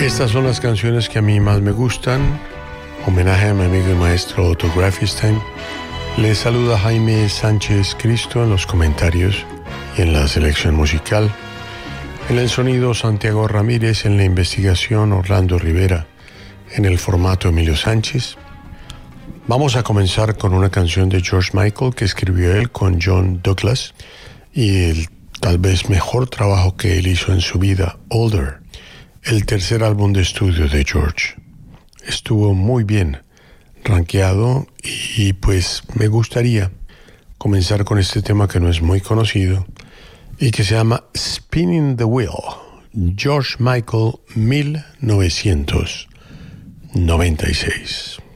Estas son las canciones que a mí más me gustan. Homenaje a mi amigo y maestro Otto Grafstein. Les saluda Jaime Sánchez Cristo en los comentarios y en la selección musical. En el sonido, Santiago Ramírez. En la investigación, Orlando Rivera. En el formato, Emilio Sánchez. Vamos a comenzar con una canción de George Michael que escribió él con John Douglas y el tal vez mejor trabajo que él hizo en su vida, Older, el tercer álbum de estudio de George. Estuvo muy bien rankeado y pues me gustaría comenzar con este tema que no es muy conocido y que se llama Spinning the Wheel, George Michael 1996.